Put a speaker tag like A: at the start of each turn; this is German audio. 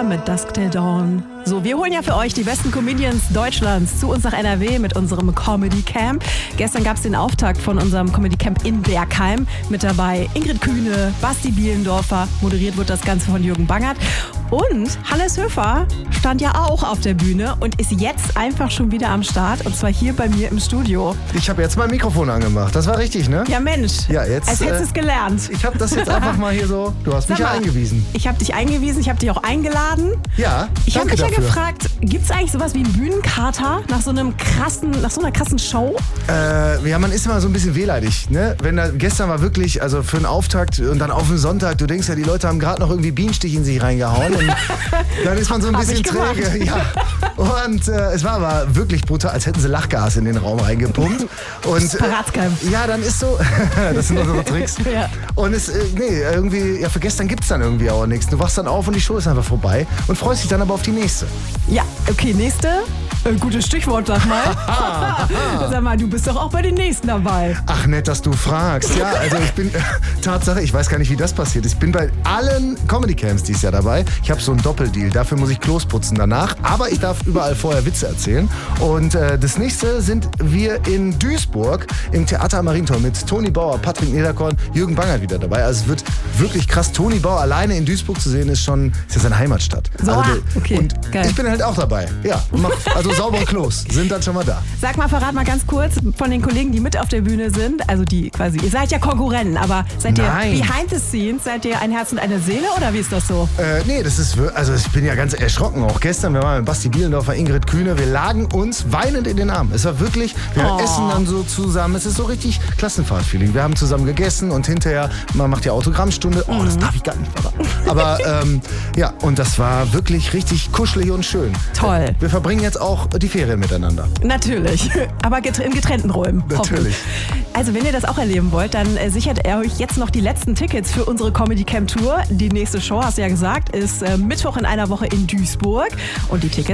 A: Höfer mit Dusk Till Dawn. So, wir holen ja für euch die besten Comedians Deutschlands zu uns nach NRW mit unserem Comedy Camp. Gestern gab es den Auftakt von unserem Comedy Camp in Bergheim. Mit dabei Ingrid Kühne, Basti Bielendorfer. Moderiert wird das Ganze von Jürgen Bangert. Und Hannes Höfer stand ja auch auf der Bühne und ist jetzt einfach schon wieder am Start. Und zwar hier bei mir im Studio.
B: Ich habe jetzt mein Mikrofon angemacht. Das war richtig, ne?
A: Ja, Mensch.
B: Ja, jetzt,
A: als hättest du es gelernt.
B: Ich habe das jetzt einfach mal hier so... Du hast mich ja eingewiesen.
A: Ich habe dich eingewiesen, ich habe dich auch eingeladen.
B: Ja,
A: ich habe mich ja
B: dafür.
A: gefragt, gibt es eigentlich sowas wie einen Bühnenkater nach so einer krassen Show?
B: Ja, man ist immer so ein bisschen wehleidig, ne? Gestern war wirklich, also für einen Auftakt und dann auf den Sonntag, du denkst ja, die Leute haben gerade noch irgendwie Bienenstich in sich reingehauen und dann ist man so ein bisschen träge. Ja. Und es war aber wirklich brutal, als hätten sie Lachgas in den Raum reingepumpt. Und ja, dann ist so, das sind unsere Tricks. Ja. Und irgendwie, ja, für gestern gibt es dann irgendwie auch nichts. Du wachst dann auf und die Show ist einfach vorbei und freust dich dann aber auf die nächste.
A: Ja, okay, nächste. Gutes Stichwort, sag mal. Sag mal, du bist doch auch bei den nächsten dabei.
B: Ach, nett, dass du fragst. Ja, also ich bin, Tatsache, ich weiß gar nicht, wie das passiert ist. Ich bin bei allen Comedy-Camps dieses Jahr dabei. Ich habe so einen Doppeldeal. Dafür muss ich Klos putzen danach. Aber ich darf überall vorher Witze erzählen. Und das nächste sind wir in Duisburg im Theater am Marientor mit Toni Bauer, Patrick Niederkorn, Jürgen Bangert wieder dabei. Also es wird wirklich krass. Toni Bauer alleine in Duisburg zu sehen, ist ja seine Heimatstadt.
A: So,
B: also,
A: okay,
B: und
A: geil.
B: Ich bin halt auch dabei. Ja, also saubere Klos sind dann schon mal da.
A: Sag mal, verrat mal ganz kurz von den Kollegen, die mit auf der Bühne sind, also die quasi, ihr seid ja Konkurrenten, aber seid ihr behind the scenes, seid ihr ein Herz und eine Seele oder wie ist das so?
B: Nee, das ist, also ich bin ja ganz erschrocken auch. Gestern, wir waren mit Basti Bielendorfer, Ingrid Kühne, wir lagen uns weinend in den Armen. Es war wirklich, wir essen dann so zusammen, es ist so richtig Klassenfahrt-Feeling. Wir haben zusammen gegessen und hinterher, man macht ja Autogrammstunde, das darf ich gar nicht verraten. Aber ja, und das war wirklich richtig kuschelig und schön.
A: Toll.
B: Wir verbringen jetzt auch die Ferien miteinander.
A: Natürlich, aber in getrennten Räumen.
B: Natürlich.
A: Also wenn ihr das auch erleben wollt, dann sichert ihr euch jetzt noch die letzten Tickets für unsere Comedy Camp Tour. Die nächste Show, hast du ja gesagt, ist Mittwoch in einer Woche in Duisburg und die Tickets